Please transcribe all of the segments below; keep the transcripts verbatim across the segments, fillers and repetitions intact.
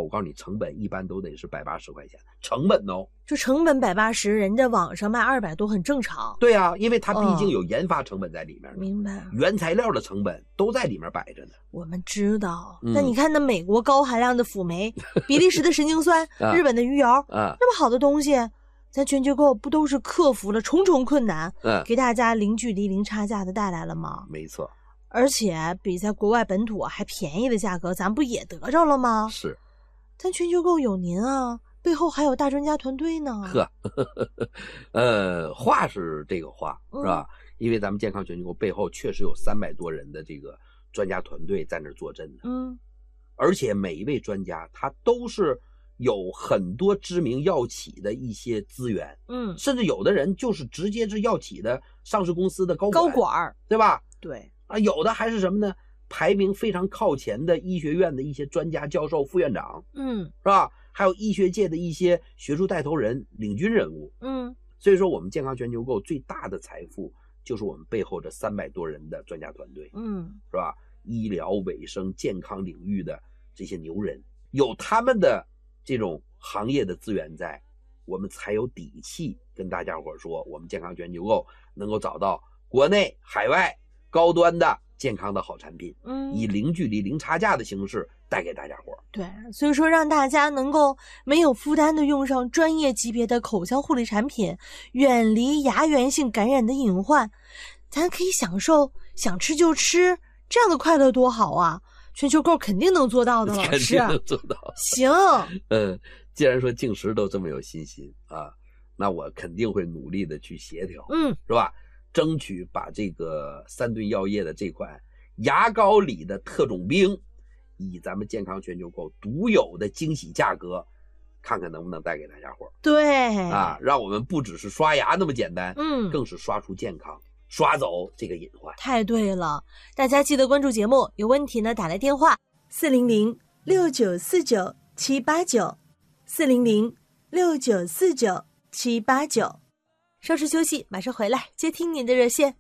我告诉你，成本一般都得是百八十块钱，成本哦， 就成本百八十，人家网上卖二百多很正常。 对啊，因为它毕竟有研发成本在里面、 哦、明白， 原材料的成本都在里面摆着呢。 我们知道， 嗯、 那你看那美国高含量的辅酶，比利时的神经酸，啊、日本的鱼油，啊，这么好的东西，咱全球购不都是克服了重重困难，嗯、啊，给大家零距离、零差价的带来了吗？ 没错。 而且比在国外本土还便宜的价格，咱不也得着了吗？ 是， 咱全球购有您啊，背后还有大专家团队呢。 呵，呃，话是这个话，是吧？嗯、因为咱们健康全球购背后确实有三百多人的这个专家团队在那儿坐镇的。 嗯， 而且每一位专家他都是有很多知名药企的一些资源。 嗯， 甚至有的人就是直接是药企的上市公司的高管， 高管， 对吧？ 对。 啊，有的还是什么呢？排名非常靠前的医学院的一些专家、教授、副院长， 嗯， 是吧？还有医学界的一些学术带头人、领军人物， 嗯。 所以说，我们健康全球购最大的财富就是我们背后这三百多人的专家团队， 嗯， 是吧？医疗卫生、健康领域的这些牛人，有他们的这种行业的资源在，我们才有底气跟大家伙说，我们健康全球购能够找到国内、海外高端的健康的好产品， 嗯， 以零距离、零差价的形式带给大家伙。 对，所以说让大家能够没有负担的用上专业级别的口腔护理产品，远离牙源性感染的隐患，咱可以享受想吃就吃，这样的快乐多好啊！全球购肯定能做到的，老师。 肯定能做到。 行， 嗯，既然说净食都这么有信心啊，那我肯定会努力的去协调， 嗯， 是吧？争取把这个三顿药业的这款牙膏里的特种兵，以咱们健康全球购独有的惊喜价格，看看能不能带给大家伙。 对啊，让我们不只是刷牙那么简单， 嗯， 更是刷出健康，刷走这个隐患。 太对了，大家记得关注节目，有问题呢打来电话四零零六九四九七八九四零零六九四九七八九。稍事休息，马上回来接听您的热线。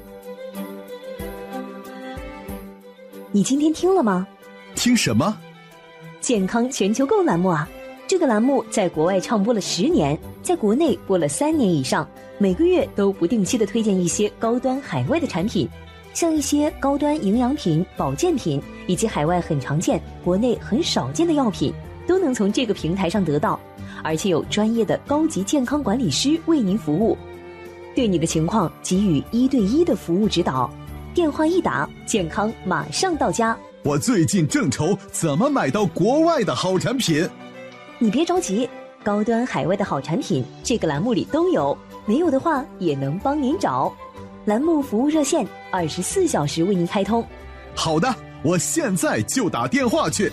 你今天听了吗？ 听什么？ 健康全球购栏目啊！这个栏目在国外唱播了十年，在国内播了三年以上，每个月都不定期的推荐一些高端海外的产品，像一些高端营养品、保健品，以及海外很常见、国内很少见的药品，都能从这个平台上得到。而且有专业的高级健康管理师为您服务，对你的情况给予一对一的服务指导。电话一打，健康马上到家。 我最近正愁怎么买到国外的好产品。 你别着急，高端海外的好产品这个栏目里都有，没有的话也能帮您找。栏目服务热线二十四小时为您开通。 好的，我现在就打电话去。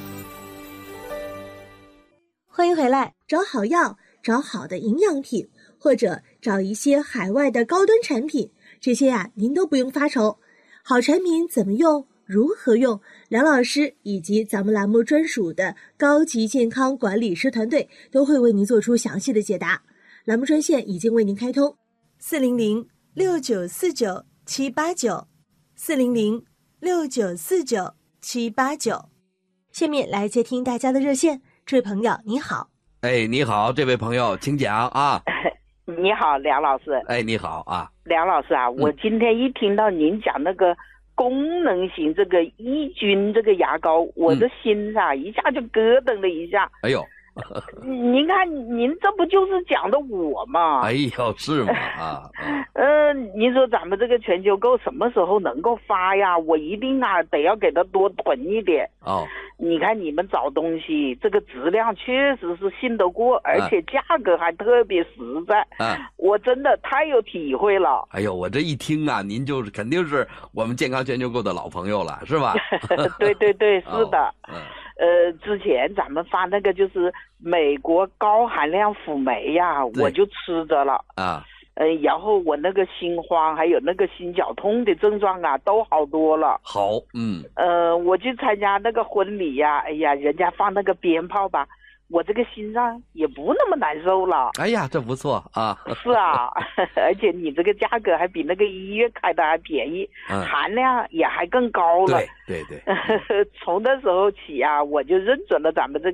欢迎回来，找好药，找好的营养品，或者找一些海外的高端产品，这些呀、啊、您都不用发愁。好产品怎么用，如何用，梁老师以及咱们栏目专属的高级健康管理师团队都会为您做出详细的解答。栏目专线已经为您开通四零零六九四九七八九四零零六九四九七八九。下面来接听大家的热线。这位朋友你好。 哎，你好，这位朋友请讲啊。 你好，梁老师。 哎，你好啊， 梁老师啊，嗯、我今天一听到您讲那个功能型这个抑菌这个牙膏，我的心啊、嗯、一下就咯噔了一下。 哎呦， 您看您这不就是讲的我吗？ 哎呦，是吗？啊， 嗯、呃，您说咱们这个全球购什么时候能够发呀？我一定啊得要给他多囤一点。 哦， 你看你们找东西这个质量确实是信得过，而且价格还特别实在。 啊，我真的太有体会了。 哎呦，我这一听啊，您就是肯定是我们健康全球购的老朋友了，是吧？ 对对对，是的。 哦嗯呃，之前咱们发那个就是美国高含量辅酶呀，我就吃着了啊。 呃，然后我那个心慌还有那个心绞痛的症状啊，都好多了。 好，嗯。 呃，我去参加那个婚礼呀，哎呀，人家放那个鞭炮吧，我这个心脏也不那么难受了。 哎呀，这不错啊。 是啊，而且你这个价格还比那个医院开的还便宜，嗯、含量也还更高了。 对对对。 从那时候起啊，我就认准了咱们这个